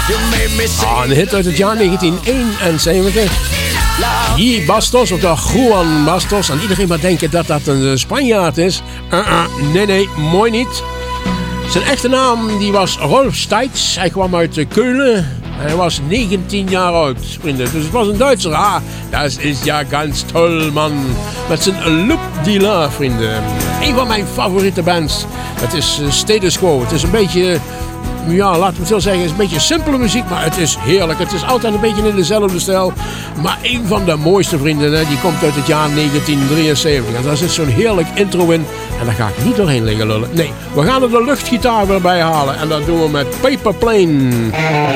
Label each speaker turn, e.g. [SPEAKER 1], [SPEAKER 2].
[SPEAKER 1] Een hit uit het jaar 1971. Guy Bastos, of de Juan Bastos. En iedereen maar denken dat dat een Spanjaard is. Nee, mooi niet. Zijn echte naam die was Rolf Steitz. Hij kwam uit Keulen. Hij was 19 jaar oud, vrienden. Dus het was een Duitser. Ah, dat is ja ganz toll, man. Met zijn loopdealer, vrienden. Een van mijn favoriete bands. Het is Status Quo. Het is een beetje... Ja, laten we het zo zeggen, het is een beetje simpele muziek, maar het is heerlijk. Het is altijd een beetje in dezelfde stijl. Maar een van de mooiste vrienden, hè, die komt uit het jaar 1973. En daar zit zo'n heerlijk intro in. En daar ga ik niet doorheen liggen lullen. Nee, we gaan er de luchtgitaar weer bij halen. En dat doen we met Paper Plane.